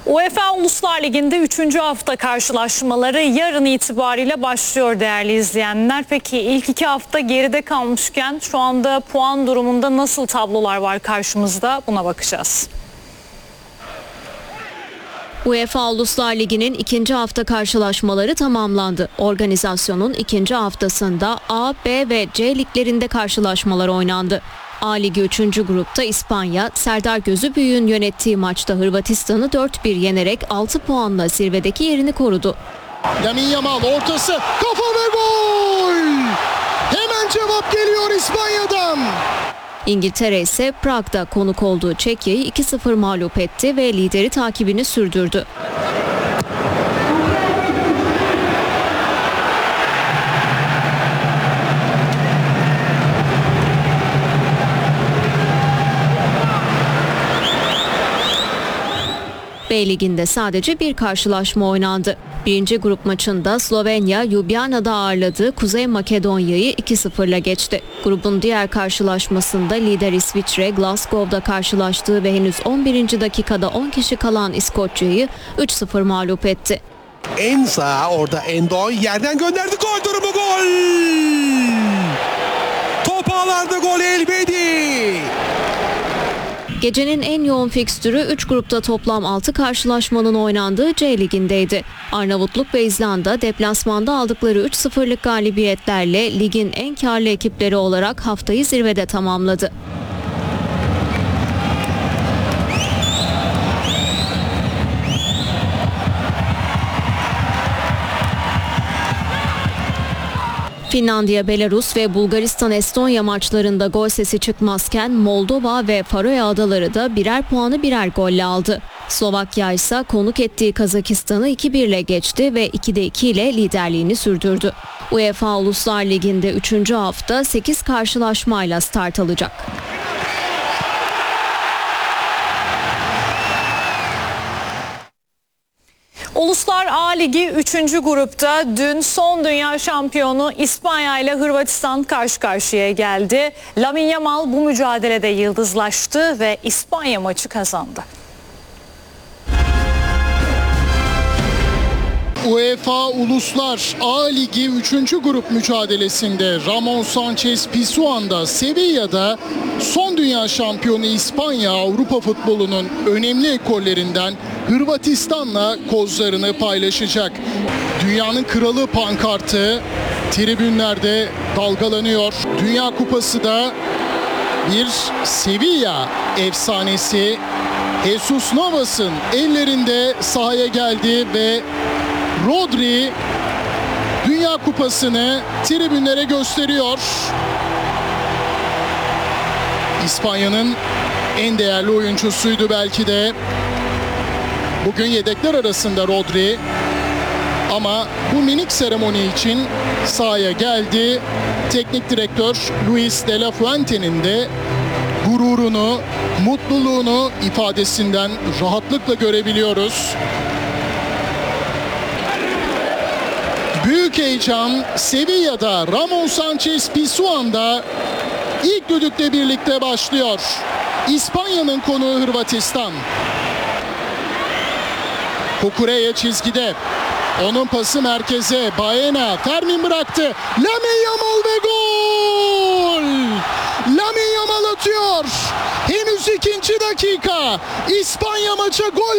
UEFA Uluslar Ligi'nde 3. hafta karşılaşmaları yarın itibariyle başlıyor değerli izleyenler. Peki ilk 2 hafta geride kalmışken şu anda puan durumunda nasıl tablolar var karşımızda, buna bakacağız. UEFA Uluslar Ligi'nin 2. hafta karşılaşmaları tamamlandı. Organizasyonun 2. haftasında A, B ve C liglerinde karşılaşmalar oynandı. A Ligi 3. grupta İspanya, Serdar Gözübüyük'ün yönettiği maçta Hırvatistan'ı 4-1 yenerek 6 puanla zirvedeki yerini korudu. Lamine Yamal ortası, kafa ve gol! Hemen cevap geliyor İspanya'dan. İngiltere ise Prag'da konuk olduğu Çekya'yı 2-0 mağlup etti ve lideri takibini sürdürdü. B Ligi'nde sadece bir karşılaşma oynandı. 1. grup maçında Slovenya, Ljubljana'da ağırladığı Kuzey Makedonya'yı 2-0'la geçti. Grubun diğer karşılaşmasında lider İsviçre, Glasgow'da karşılaştığı ve henüz 11. dakikada 10 kişi kalan İskoçya'yı 3-0 mağlup etti. En sağ orada Endon yerden gönderdi, gol durumu, gol! Top ağlarda, gol Elvedi! Gecenin en yoğun fikstürü 3 grupta toplam 6 karşılaşmanın oynandığı C Ligi'ndeydi. Arnavutluk ve İzlanda deplasmanda aldıkları 3-0'lık galibiyetlerle ligin en karlı ekipleri olarak haftayı zirvede tamamladı. Finlandiya, Belarus ve Bulgaristan-Estonya maçlarında gol sesi çıkmazken Moldova ve Faroe Adaları da birer puanı birer golle aldı. Slovakya ise konuk ettiği Kazakistan'ı 2-1 ile geçti ve 2'de 2 ile liderliğini sürdürdü. UEFA Uluslar Ligi'nde 3. hafta 8 karşılaşmayla start alacak. Uluslar A Ligi 3. grupta dün son dünya şampiyonu İspanya ile Hırvatistan karşı karşıya geldi. Lamine Yamal bu mücadelede yıldızlaştı ve İspanya maçı kazandı. UEFA Uluslar A Ligi 3. grup mücadelesinde Ramon Sanchez Pizjuan'da Sevilla'da son dünya şampiyonu İspanya Avrupa futbolunun önemli ekollerinden Hırvatistan'la kozlarını paylaşacak. Dünyanın kralı pankartı tribünlerde dalgalanıyor. Dünya Kupası da bir Sevilla efsanesi Jesus Navas'ın ellerinde sahaya geldi ve Rodri Dünya Kupası'nı tribünlere gösteriyor. İspanya'nın en değerli oyuncusuydu belki de. Bugün yedekler arasında Rodri. Ama bu minik seremoni için sahaya geldi. Teknik direktör Luis de la Fuente'nin de gururunu, mutluluğunu ifadesinden rahatlıkla görebiliyoruz. Büyük heyecan Sevilla'da, Ramon Sanchez Pizjuan'da ilk düdükle birlikte başlıyor. İspanya'nın konuğu Hırvatistan. Cucurella çizgide. Onun pası merkeze. Baena, Fermin bıraktı. Lamine Yamal ve gol! Lamine Yamal atıyor. Henüz 2. dakika. İspanya maça gol